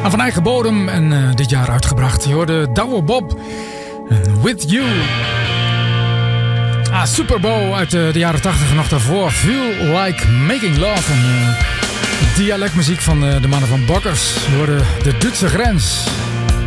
Van eigen bodem en dit jaar uitgebracht. Je hoorde Douwe Bob With You. Super Bowl uit de jaren 80 en nog daarvoor. Feel Like Making Love. Dialectmuziek van de mannen van Bokkers. Je hoorde de Duitse grens.